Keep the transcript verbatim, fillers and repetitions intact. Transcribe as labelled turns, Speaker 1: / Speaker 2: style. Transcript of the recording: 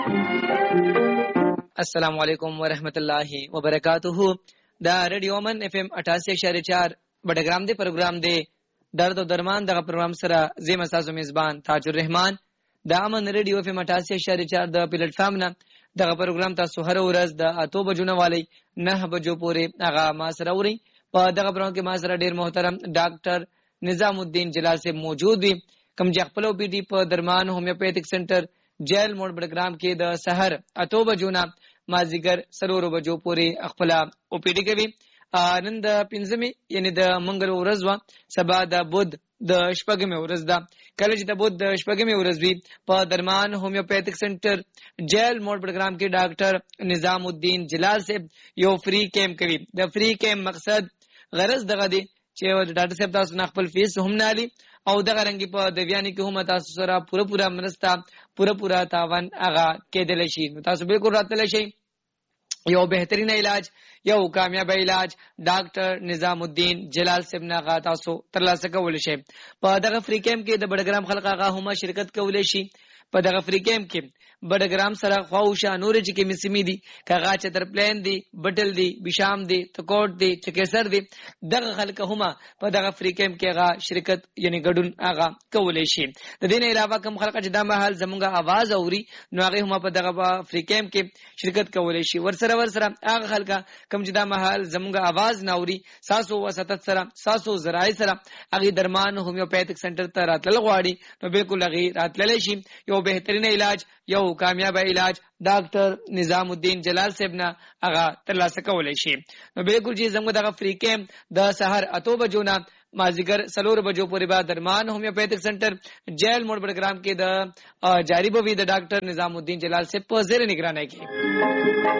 Speaker 1: السلام علیکم ورحمۃ اللہ وبرکاتہ. دا ریډیو من اف ام اٹھاسی اشاریه چار بډګرام دی پروګرام دی درد او درمان دغه پروګرام سره زیم اساسو میزبان تاج الرحمن. دا امن ریډیو اف ام اٹھاسی اشاریه چار د پلیټ فارم نه دغه پروګرام تاسو هر ورځ د اته بجو نه والی نه بجو پورې هغه ما سره اوري. په دغه پروګرام کې ما سره ډیر محترم ډاکټر نظام الدین جلال سے موجود وي کوم چې خپل او پی ډی په درمان هومیوپیتھک سنټر جیل موډ بډګرام کې د سحر اته بجو نه مازیګر سلورو بجو پورې خپل او پی ډی کوي. نن د پنځمې یعنی د منګل ورځ وا سبا د بود د شپږمې ورځ ده. کله چې د بود د شپږمې ورځ وي په درمان هومیوپیتھک سنټر جیل موډ پروګرام کې ډاکټر نظام الدین جلال صاحب یو فری کیمپ کوي. د فری کیمپ مقصد غرض دغه دی چې ډاکټر صاحب تاسو نه خپل فیس هم نه علي او دغه رنګي په دیویانی کې هم تاسو سره پوره پوره مرسته پوره پوره تاوان هغه کېدل شي. تاسو بالکل راتل شي. یو بهترین علاج یو کامیاب علاج ډاکټر نظام الدین جلال صاحب نه غا تاسو ترلاسه کول شي. په دغه فری کیمپ کې د بډګرام خلک هغه هم شرکت کولای شي. په دغه فری کیمپ کې بډګرام سره خواوشه نور چې کې مسمی دي کاغه چتر پلان دي بټل دي بشام دي تکوټ دي چکیسر دي دغه خلک هم په دغه فری کیمپ کې هغه شرکت یعنی ګډون هغه کولای شي. د دې نه علاوه کوم خلک چې د مهال زمونږه आवाज اوري نو هغه هم په دغه فری کیمپ کې شرکت کولای شي. ورسره ورسره هغه خلک کوم چې د مهال زمونږه आवाज نه اوري ساسو وسط سره ساسو زراعي سره هغه درمان هومیوپیتھک سنټر ته راتل غواړي نو بالکل هغه راتل شي. یو بهترین علاج یو کامیاب علاج ډاکټر نظام الدین جلال صاحب نه هغه ترلاسه کولای شي. نو بالکل چې زموږ دغه فری کیمپ د سحر اته بجو نه مازیګر سلور بجو پورې بعد درمان هومیوپیتھک سنټر جیل موډ پروګرام کې د جاری بوي د ډاکټر نظام الدین جلال صاحب په زیر نگرانی کې